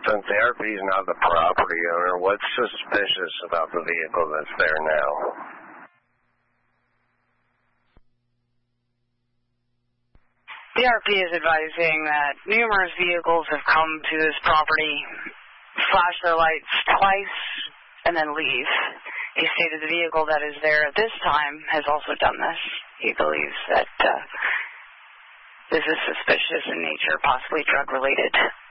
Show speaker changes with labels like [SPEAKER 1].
[SPEAKER 1] Since the RP is not the property owner, what's suspicious about the vehicle that's there now?
[SPEAKER 2] The RP is advising that numerous vehicles have come to this property, flash their lights twice, and then leave. He stated the vehicle that is there at this time has also done this. He believes that this is suspicious in nature, possibly drug-related.